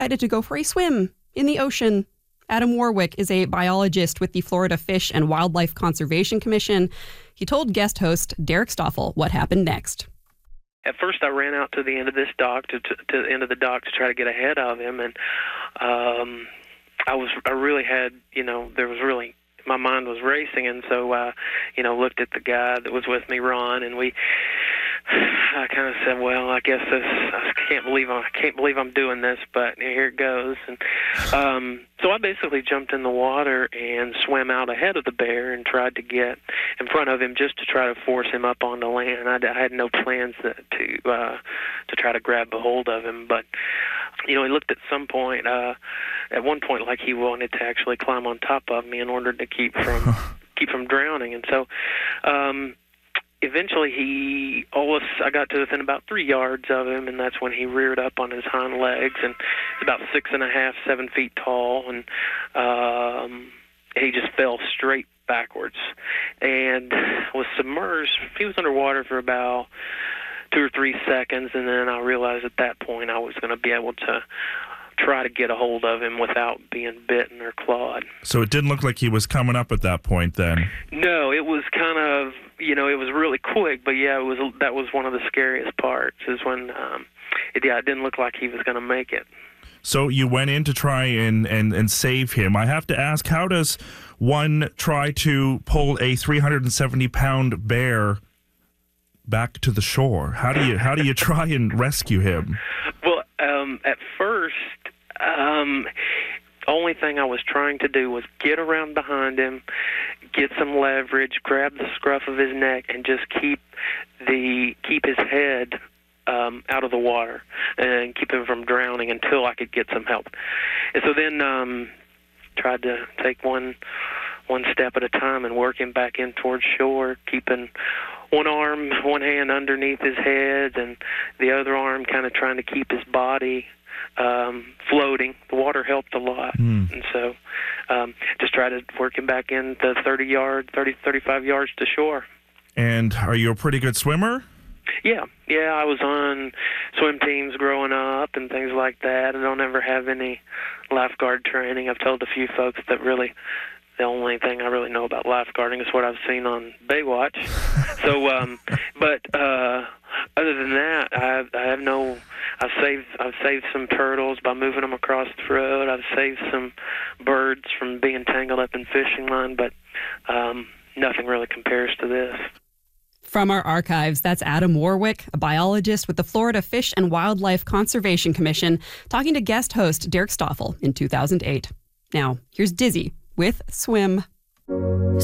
decided to go for a swim in the ocean. Adam Warwick is a biologist with the Florida Fish and Wildlife Conservation Commission. He told guest host Derek Stoffel what happened next. At first, I ran out to the end of this dock, to the end of the dock to try to get ahead of him, and my mind was racing, and so looked at the guy that was with me, Ron, and I kind of said, well, I guess I can't believe I'm doing this, but here it goes. And so I basically jumped in the water and swam out ahead of the bear and tried to get in front of him just to try to force him up onto land. I had no plans to try to grab a hold of him, but he looked at at one point like he wanted to actually climb on top of me in order to keep from drowning. And so eventually I got to within about 3 yards of him, and that's when he reared up on his hind legs, and he's about 6.5, 7 feet tall, and he just fell straight backwards and was submerged. He was underwater for about 2 or 3 seconds, and then I realized at that point I was going to be able to try to get a hold of him without being bitten or clawed. So it didn't look like he was coming up at that point then? No, it was kind of, it was really quick, but yeah, that was one of the scariest parts, is when it didn't look like he was going to make it. So you went in to try and save him. I have to ask, how does one try to pull a 370-pound bear back to the shore? How do you try and rescue him? Well, at first, only thing I was trying to do was get around behind him, get some leverage, grab the scruff of his neck, and just keep his head out of the water and keep him from drowning until I could get some help. And so then tried to take one step at a time and work him back in towards shore, keeping one hand underneath his head and the other arm kind of trying to keep his body floating. The water helped a lot. And so just try to work him back in the 35 yards to shore. And are you a pretty good swimmer? Yeah, I was on swim teams growing up and things like that. I don't ever have any lifeguard training. I've told a few folks that really the only thing I really know about lifeguarding is what I've seen on Baywatch. So, but other than that, I've saved some turtles by moving them across the road. I've saved some birds from being tangled up in fishing line, but nothing really compares to this. From our archives, that's Adam Warwick, a biologist with the Florida Fish and Wildlife Conservation Commission, talking to guest host Derek Stoffel in 2008. Now, here's Dizzy with Swim.